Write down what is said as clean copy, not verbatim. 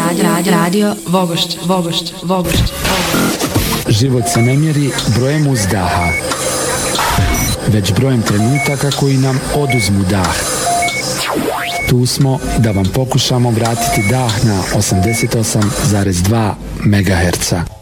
Radio Vogošće. Život se ne mjeri brojem uzdaha, već brojem trenutaka koji nam oduzmu dah. Tu smo da vam pokušamo vratiti dah na 88,2 MHz.